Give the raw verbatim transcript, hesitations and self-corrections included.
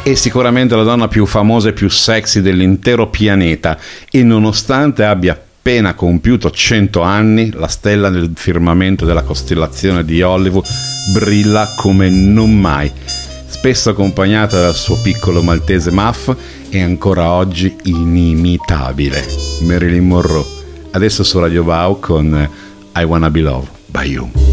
È sicuramente la donna più famosa e più sexy dell'intero pianeta e nonostante abbia appena compiuto cento anni, la stella nel firmamento della costellazione di Hollywood brilla come non mai. Spesso accompagnata dal suo piccolo maltese Muff, è ancora oggi inimitabile. Marilyn Monroe, adesso su Radio Wow con I Wanna Be Loved by You.